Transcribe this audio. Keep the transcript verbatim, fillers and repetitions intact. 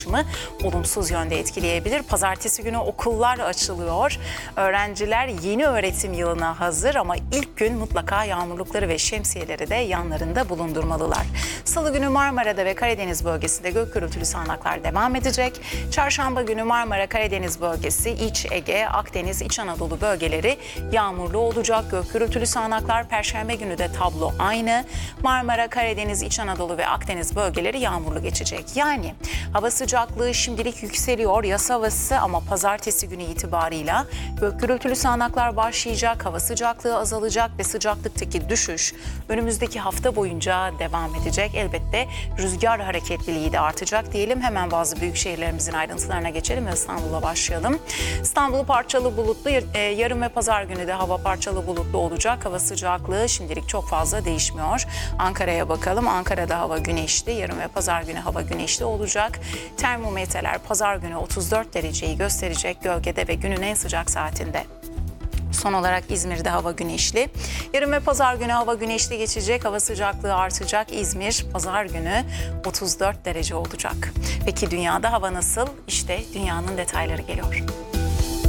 olumsuz yönde etkileyebilir. Pazartesi günü okullar açılıyor. Öğrenciler yeni öğretim yılına hazır ama ilk gün mutlaka yağmurlukları ve şemsiyeleri de yanlarında bulundurmalılar. Salı günü Marmara'da ve Karadeniz bölgesinde gök gürültülü sağanaklar devam edecek. Çarşamba günü Marmara, Karadeniz bölgesi, İç Ege, Akdeniz, İç Anadolu bölgeleri yağmurlu olacak. Gök gürültülü sağanaklar. Perşembe günü de tablo aynı. Marmara, Karadeniz, İç Anadolu ve Akdeniz bölgeleri yağmurlu geçecek. Yani hava sıcaklığı şimdilik yükseliyor, yaz havası, ama pazartesi günü itibarıyla gök gürültülü sağanaklar başlayacak, hava sıcaklığı azalacak ve sıcaklıktaki düşüş önümüzdeki hafta boyunca devam edecek. Elbette rüzgar hareketliliği de artacak diyelim. Hemen bazı büyük şehirlerimizin ayrıntılarına geçelim ve İstanbul'a başlayalım. İstanbul parçalı bulutlu, yarın ve pazar günü de hava parçalı bulutlu olacak. Hava sıcaklığı şimdilik çok fazla değişmiyor. Ankara'ya bakalım. Ankara'da hava güneşli, yarın ve pazar günü hava güneşli olacak. Termometreler pazar günü otuz dört dereceyi gösterecek gölgede ve günün en sıcak saatinde. Son olarak İzmir'de hava güneşli. Yarın ve pazar günü hava güneşli geçecek. Hava sıcaklığı artacak. İzmir pazar günü otuz dört derece olacak. Peki dünyada hava nasıl? İşte dünyanın detayları geliyor.